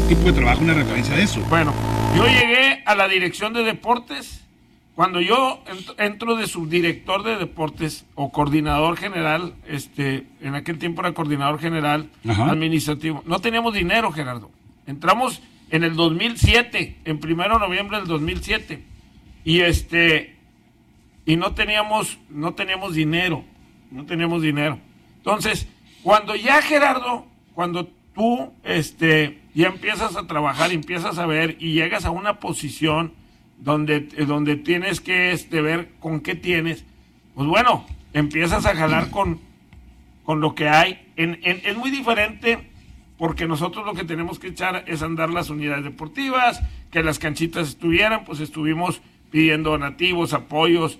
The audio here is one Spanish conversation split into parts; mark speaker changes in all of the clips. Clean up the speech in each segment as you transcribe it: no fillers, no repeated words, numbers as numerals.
Speaker 1: tipo de trabajo una referencia de eso.
Speaker 2: Bueno, yo llegué a la dirección de deportes. Cuando yo entro de subdirector de deportes o coordinador general, en aquel tiempo era coordinador general administrativo, no teníamos dinero, Gerardo. Entramos en el 2007, en 1 de noviembre del 2007, y no teníamos dinero. Entonces, cuando ya, Gerardo, cuando tú ya empiezas a trabajar, empiezas a ver y llegas a una posición donde tienes que ver con qué tienes, pues bueno, empiezas a jalar con lo que hay. Es muy diferente, porque nosotros lo que tenemos que echar es andar las unidades deportivas, que las canchitas estuvieran, pues estuvimos pidiendo donativos, apoyos,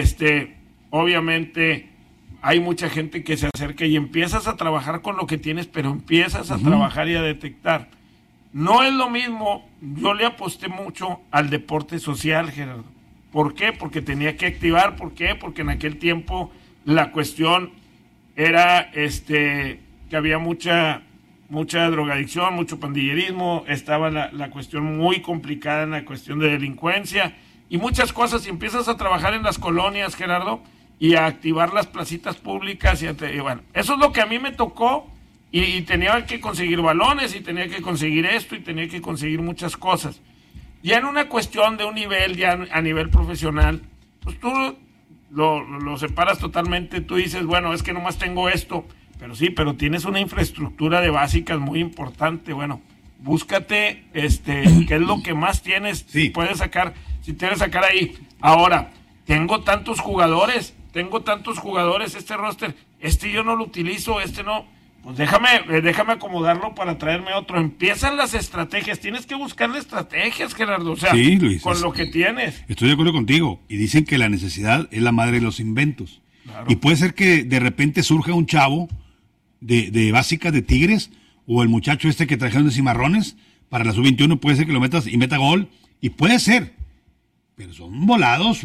Speaker 2: obviamente hay mucha gente que se acerca y empiezas a trabajar con lo que tienes, pero empiezas a trabajar y a detectar. No es lo mismo, yo le aposté mucho al deporte social, Gerardo. ¿Por qué? Porque tenía que activar. ¿Por qué? Porque en aquel tiempo la cuestión era que había mucha drogadicción, mucho pandillerismo, estaba la cuestión muy complicada en la cuestión de delincuencia y muchas cosas, y empiezas a trabajar en las colonias, Gerardo, y a activar las placitas públicas, y bueno, eso es lo que a mí me tocó. Y tenía que conseguir balones, y tenía que conseguir esto, y tenía que conseguir muchas cosas. Ya en una cuestión de un nivel, ya a nivel profesional, pues tú lo separas totalmente. Tú dices, bueno, es que nomás tengo esto, pero sí, pero tienes una infraestructura de básicas muy importante. Bueno, búscate qué es lo que más tienes,
Speaker 1: sí.
Speaker 2: si puedes sacar ahí. Ahora, tengo tantos jugadores, este roster, yo no lo utilizo, no. Pues déjame acomodarlo para traerme otro. Empiezan las estrategias. Tienes que buscarle estrategias, Gerardo. O sea,
Speaker 1: sí, Luis,
Speaker 2: con lo que tienes.
Speaker 1: Estoy de acuerdo contigo. Y dicen que la necesidad es la madre de los inventos. Claro. Y puede ser que de repente surja un chavo de básicas de Tigres, o el muchacho que trajeron de Cimarrones para la sub-21, puede ser que lo metas y meta gol. Y puede ser. Pero son volados.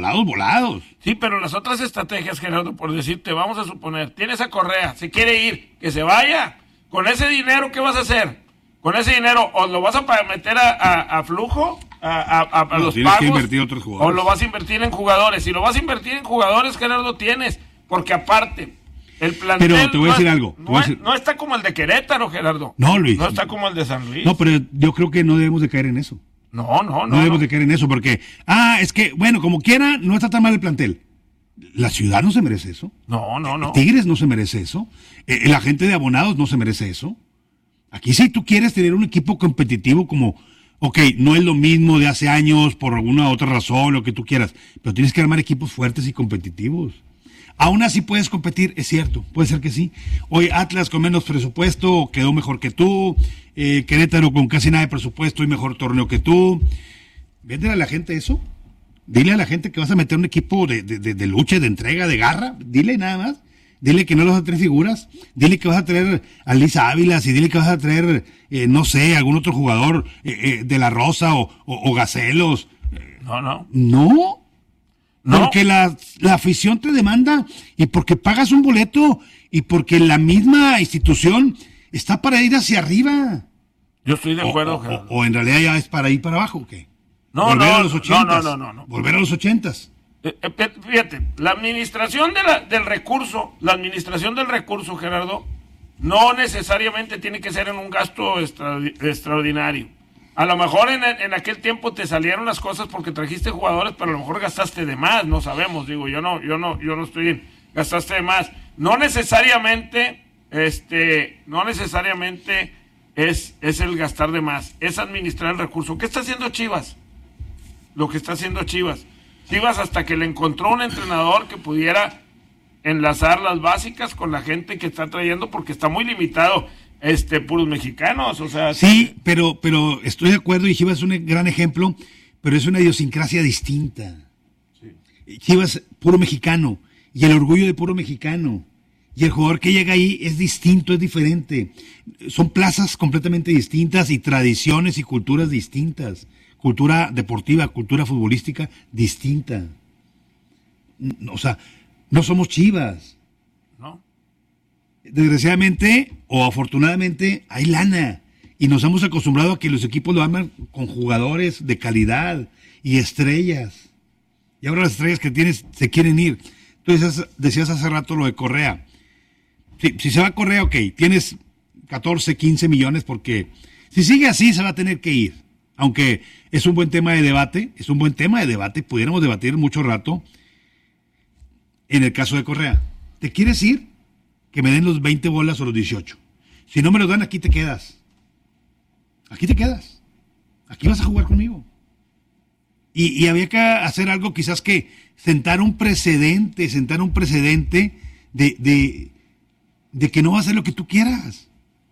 Speaker 2: Sí, pero las otras estrategias, Gerardo, por decirte, vamos a suponer, tienes a Correa, se quiere ir, que se vaya. Con ese dinero, ¿qué vas a hacer? Con ese dinero, o lo vas a meter a flujo, a los
Speaker 1: tienes
Speaker 2: pagos,
Speaker 1: que invertir otros jugadores.
Speaker 2: O lo vas a invertir en jugadores. Si lo vas a invertir en jugadores, Gerardo, tienes, porque aparte, el plantel...
Speaker 1: Pero te voy a decir algo.
Speaker 2: No está como el de Querétaro, Gerardo.
Speaker 1: No, Luis.
Speaker 2: No está como el de San Luis.
Speaker 1: No, pero yo creo que no debemos de caer en eso. No debemos de caer en eso, porque, es que, bueno, como quiera, no está tan mal el plantel. La ciudad no se merece eso.
Speaker 2: No.
Speaker 1: Tigres no se merece eso. La gente de abonados no se merece eso. Aquí, si tú quieres tener un equipo competitivo como, no es lo mismo de hace años por alguna otra razón, lo que tú quieras, pero tienes que armar equipos fuertes y competitivos. Aún así puedes competir, es cierto, puede ser que sí. Hoy Atlas con menos presupuesto quedó mejor que tú, Querétaro con casi nada de presupuesto y mejor torneo que tú. Véndele a la gente eso. Dile a la gente que vas a meter un equipo de lucha, de entrega, de garra. Dile nada más. Dile que no vas a traer figuras. Dile que vas a traer a Lisa Ávilas, y dile que vas a traer, algún otro jugador de La Rosa o Gacelos. No. Porque la afición te demanda, y porque pagas un boleto, y porque la misma institución está para ir hacia arriba.
Speaker 2: Yo estoy de acuerdo, Gerardo.
Speaker 1: O en realidad ya es para ir para abajo, ¿o qué?
Speaker 2: Volver
Speaker 1: a los 80s.
Speaker 2: No.
Speaker 1: Volver a los 80s.
Speaker 2: Fíjate, la administración del recurso, Gerardo, no necesariamente tiene que ser en un gasto extraordinario. A lo mejor en aquel tiempo te salieron las cosas porque trajiste jugadores, pero a lo mejor gastaste de más, no sabemos, yo no estoy, gastaste de más. No necesariamente es el gastar de más, es administrar el recurso. ¿Qué está haciendo Chivas? Lo que está haciendo Chivas hasta que le encontró un entrenador que pudiera enlazar las básicas con la gente que está trayendo, porque está muy limitado. Puros mexicanos, o sea...
Speaker 1: Sí, pero estoy de acuerdo, y Chivas es un gran ejemplo, pero es una idiosincrasia distinta. Sí. Chivas, puro mexicano, y el orgullo de puro mexicano, y el jugador que llega ahí es distinto, es diferente. Son plazas completamente distintas, y tradiciones y culturas distintas. Cultura deportiva, cultura futbolística distinta. O sea, no somos Chivas.
Speaker 2: No.
Speaker 1: Desgraciadamente o afortunadamente hay lana, Y nos hemos acostumbrado a que los equipos lo aman con jugadores de calidad y estrellas. Y ahora las estrellas que tienes se quieren ir. Entonces decías hace rato lo de Correa. Si se va Correa, ok, tienes 14, 15 millones porque si sigue así se va a tener que ir. Aunque es un buen tema de debate, pudiéramos debatir mucho rato en el caso de Correa. ¿Te quieres ir? Que me den los 20 bolas o los 18. Si no me los dan, aquí te quedas. Aquí te quedas. Aquí vas a jugar conmigo. Y había que hacer algo quizás que sentar un precedente de que no va a ser lo que tú quieras.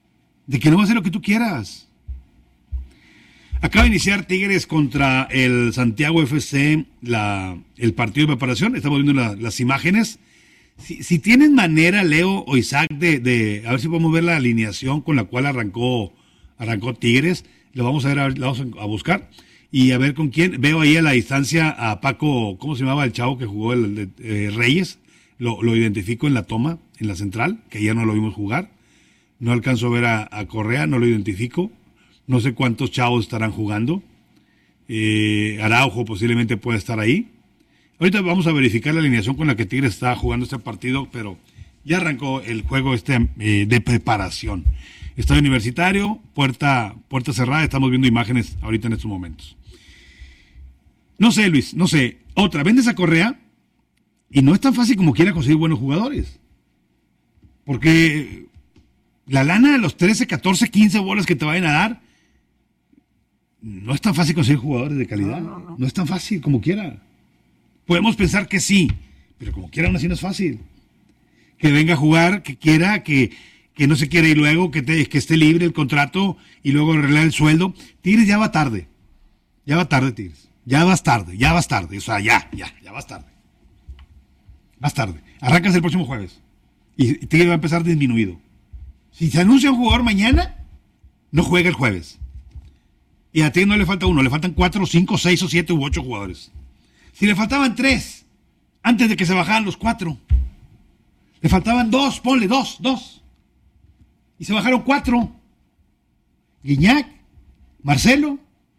Speaker 1: Acaba de iniciar Tigres contra el Santiago FC el partido de preparación. Estamos viendo las imágenes. Si tienen manera, Leo o Isaac, de a ver si podemos ver la alineación con la cual arrancó Tigres, lo vamos a ver, lo vamos a buscar y a ver con quién. Veo ahí a la distancia a Paco, ¿cómo se llamaba el chavo que jugó Reyes? Lo identifico en la toma, en la central, que ayer no lo vimos jugar. No alcanzo a ver a Correa, no lo identifico. No sé cuántos chavos estarán jugando. Araujo posiblemente pueda estar ahí. Ahorita vamos a verificar la alineación con la que Tigres está jugando este partido, pero ya arrancó el juego de preparación. Estadio Universitario, puerta cerrada, estamos viendo imágenes ahorita en estos momentos. No sé, Luis, no sé. Otra, vendes a Correa y no es tan fácil como quiera conseguir buenos jugadores. Porque la lana de los 13, 14, 15 bolas que te vayan a dar, no es tan fácil conseguir jugadores de calidad. No es tan fácil como quiera. Podemos pensar que sí, pero como quiera aún así no es fácil. Que venga a jugar, que quiera, que no se quiera y luego que esté libre el contrato y luego arreglar el sueldo. Tigres ya va tarde. Tigres. Ya vas tarde. O sea, ya vas tarde. Vas tarde. Arrancas el próximo jueves. Y Tigres va a empezar disminuido. Si se anuncia un jugador mañana, no juega el jueves. Y a Tigres no le falta uno, le faltan 4, 5, 6 o 7 u 8 jugadores. Si le faltaban 3, antes de que se bajaran los 4, le faltaban 2, ponle 2. Y se bajaron 4. Guiñac, Marcelo,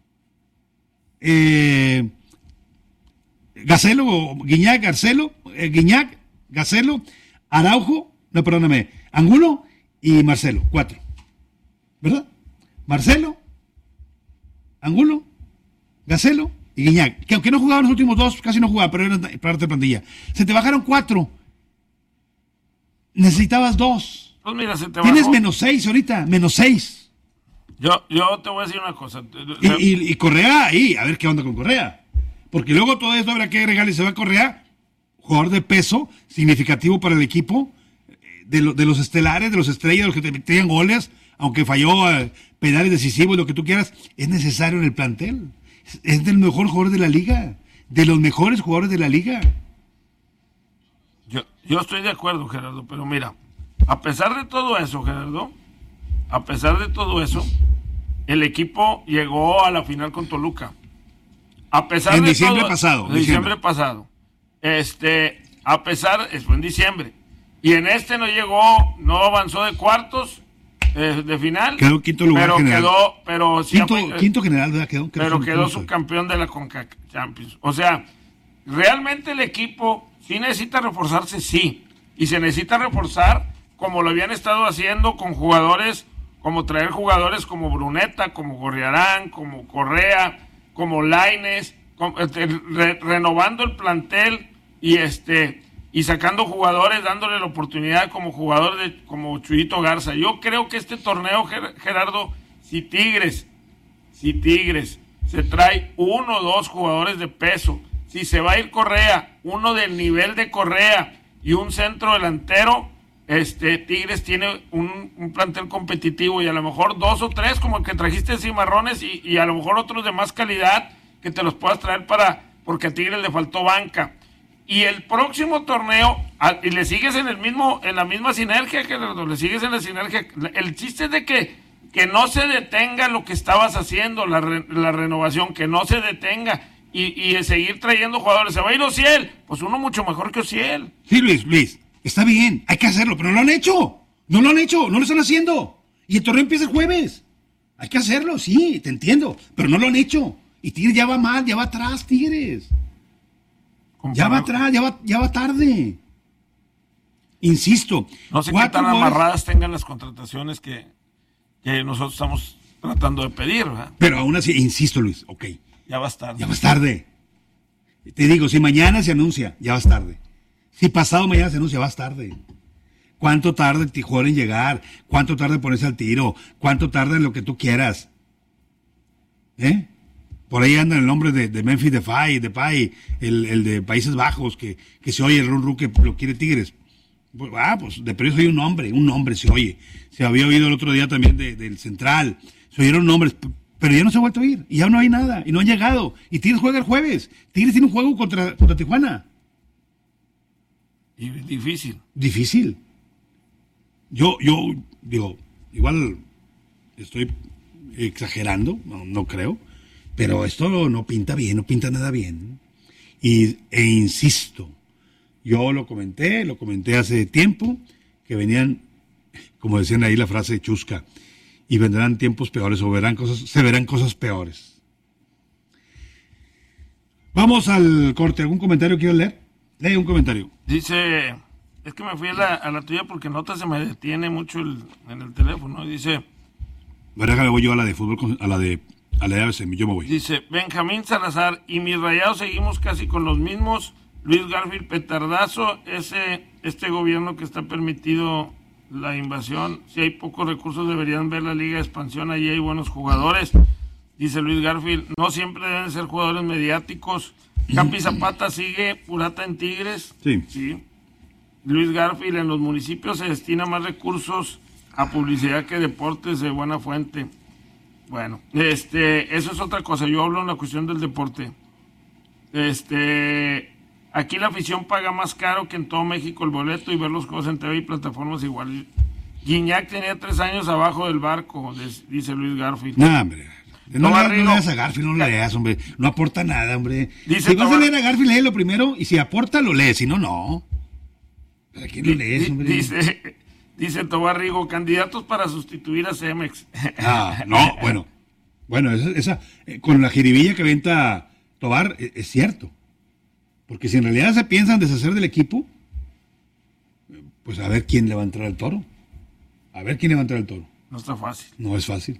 Speaker 1: Guiñac, Gacelo, Araujo, Angulo y Marcelo, 4. ¿Verdad? Marcelo, Angulo, Gacelo y Guiñac, que aunque no jugaban los últimos 2, casi no jugaban, pero eran parte de plantilla. Se te bajaron 4. Necesitabas 2.
Speaker 2: Pues mira, se te
Speaker 1: Tienes
Speaker 2: bajó.
Speaker 1: menos 6 ahorita, menos 6.
Speaker 2: Yo te voy a decir una cosa.
Speaker 1: Y Correa ahí, a ver qué onda con Correa. Porque luego todo esto habrá que agregarle, se va Correa, jugador de peso, significativo para el equipo, de los estelares, de los estrellas, de los que te metían goles, aunque falló penales decisivos, lo que tú quieras, es necesario en el plantel. Es del mejor jugador de la liga, de los mejores jugadores de la liga.
Speaker 2: Yo estoy de acuerdo, Gerardo, pero mira, a pesar de todo eso, Gerardo, el equipo llegó a la final con Toluca. A pesar de
Speaker 1: diciembre
Speaker 2: todo,
Speaker 1: pasado.
Speaker 2: Diciembre pasado. Fue en diciembre. Y en no llegó, no avanzó de cuartos de final.
Speaker 1: Quedó quinto lugar general. Quinto general, ¿verdad?
Speaker 2: Quedó subcampeón de la CONCACAF Champions. O sea, realmente el equipo sí necesita reforzarse, sí. Y se necesita reforzar como lo habían estado haciendo con jugadores, como traer jugadores como Bruneta, como Gorriarán, como Correa, como Lainez, renovando el plantel y sacando jugadores, dándole la oportunidad como como Chuyito Garza. Yo creo que este torneo, Gerardo, si Tigres se trae 1 o 2 jugadores de peso, si se va a ir Correa, uno del nivel de Correa y un centro delantero, Tigres tiene un plantel competitivo y a lo mejor 2 o 3 como el que trajiste Cimarrones y a lo mejor otros de más calidad que te los puedas traer porque a Tigres le faltó banca. Y el próximo torneo, y le sigues en la misma sinergia, Gerardo, le sigues en la sinergia. El chiste es de que no se detenga lo que estabas haciendo, la renovación, que no se detenga y seguir trayendo jugadores. ¿Se va a ir Ociel? Pues uno mucho mejor que Ociel.
Speaker 1: Sí, Luis, está bien, hay que hacerlo, pero no lo han hecho, no lo están haciendo. Y el torneo empieza el jueves. Hay que hacerlo, sí, te entiendo, pero no lo han hecho. Y Tigres ya va mal, ya va atrás, Tigres. Ya va atrás, ya va tarde. Insisto.
Speaker 2: No sé qué tan amarradas tengan las contrataciones que nosotros estamos tratando de pedir, ¿verdad?
Speaker 1: Pero aún así, insisto, Luis, ok.
Speaker 2: Ya vas tarde.
Speaker 1: Ya vas tarde. Te digo, si mañana se anuncia, ya vas tarde. Si pasado mañana se anuncia, vas tarde. ¿Cuánto tarda Tijuana en llegar? ¿Cuánto tarda en ponerse al tiro? ¿Cuánto tarda en lo que tú quieras? Por ahí anda el nombre de Memphis Depay, el de Países Bajos, que se oye el run que lo quiere Tigres. Pues de periodo soy un nombre se oye. Se había oído el otro día también del Central. Se oyeron nombres, pero ya no se ha vuelto a oír. Y ya no hay nada, y no han llegado. Y Tigres juega el jueves. Tigres tiene un juego contra Tijuana.
Speaker 2: Y difícil.
Speaker 1: Difícil. Yo digo, igual estoy exagerando, no creo, pero esto no pinta bien, no pinta nada bien. E insisto, yo lo comenté hace tiempo, que venían, como decían ahí la frase chusca, y vendrán tiempos peores, se verán cosas peores. Vamos al corte. ¿Algún comentario quiero leer? Lee un comentario.
Speaker 2: Dice, es que me fui a la tuya porque nota se me detiene mucho en el teléfono. Dice,
Speaker 1: verá que me voy yo a la de fútbol, a la de ABC, yo me voy.
Speaker 2: Dice, Benjamín Salazar, y mis Rayados seguimos casi con los mismos. Luis Garfield, petardazo, este gobierno que está permitido la invasión. Si hay pocos recursos deberían ver la Liga de Expansión, allí hay buenos jugadores. Dice Luis Garfield, no siempre deben ser jugadores mediáticos. Capi Zapata sigue Purata en Tigres. Sí. Luis Garfield, en los municipios se destina más recursos a publicidad que deportes de buena fuente. Bueno, eso es otra cosa. Yo hablo en la cuestión del deporte. Aquí la afición paga más caro que en todo México el boleto y ver los juegos en TV y plataformas igual. Guiñac tenía 3 años abajo del barco, dice Luis Garfield.
Speaker 1: No, hombre. No leas a Garfield, no lo leas, hombre. No aporta nada, hombre.
Speaker 2: Dice
Speaker 1: si vas a leer a Garfield, léelo primero, y si aporta, lo lees. Si no, no. ¿Para quién lo lees, hombre?
Speaker 2: Dice Tobar Rigo, candidatos para sustituir a Cemex.
Speaker 1: No, bueno, esa con la jiribilla que venta Tobar, es cierto. Porque si en realidad se piensan deshacer del equipo, pues a ver quién le va a entrar al toro.
Speaker 2: No está fácil.
Speaker 1: No es fácil.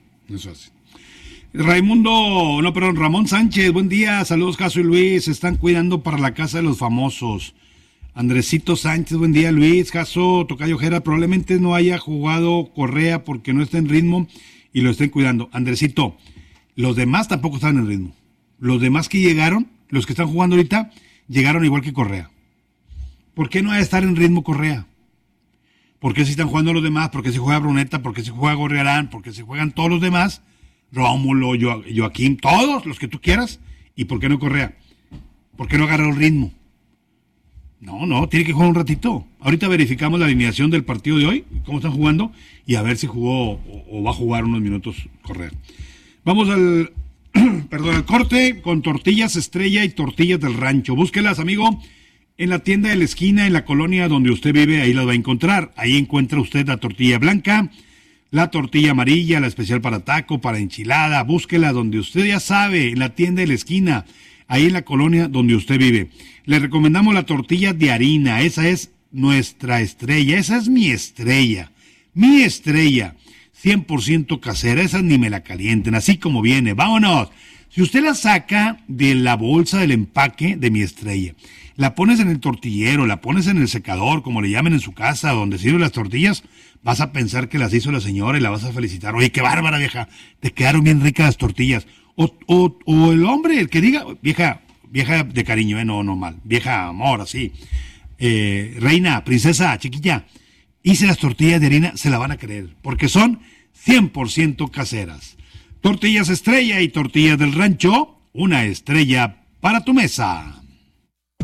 Speaker 1: Ramón Sánchez, buen día, saludos Caso y Luis, se están cuidando para la casa de los famosos. Andresito Sánchez, buen día Luis, Caso, Tocayo Jera, probablemente no haya jugado Correa porque no está en ritmo y lo estén cuidando. Andresito, los demás tampoco están en ritmo. Los demás que llegaron, los que están jugando ahorita, llegaron igual que Correa. ¿Por qué no ha de estar en ritmo Correa? ¿Por qué si están jugando los demás? ¿Por qué si juega Bruneta? ¿Por qué si juega Gorriarán? ¿Por qué si juegan todos los demás? Rómulo, Joaquín, todos los que tú quieras. ¿Y por qué no Correa? ¿Por qué no agarra el ritmo? No, tiene que jugar un ratito. Ahorita verificamos la alineación del partido de hoy, cómo están jugando, y a ver si jugó o va a jugar unos minutos Correa. Vamos al corte con tortillas Estrella y tortillas del rancho. Búsquelas, amigo, en la tienda de la esquina, en la colonia donde usted vive, ahí las va a encontrar. Ahí encuentra usted la tortilla blanca, la tortilla amarilla, la especial para taco, para enchilada. Búsquela donde usted ya sabe, en la tienda de la esquina, ahí en la colonia donde usted vive. Le recomendamos la tortilla de harina, esa es nuestra estrella, esa es mi estrella, 100% casera, esa ni me la calienten, así como viene, vámonos. Si usted la saca de la bolsa del empaque de mi estrella, la pones en el tortillero, la pones en el secador, como le llaman en su casa, donde sirven las tortillas, vas a pensar que las hizo la señora y la vas a felicitar. Oye, qué bárbara, vieja, te quedaron bien ricas las tortillas. O el hombre, el que diga, vieja de cariño, no mal, vieja amor, así. Reina, princesa, chiquilla, hice las tortillas de harina, se la van a creer, porque son 100% caseras. Tortillas Estrella y tortillas del rancho, una estrella para tu mesa.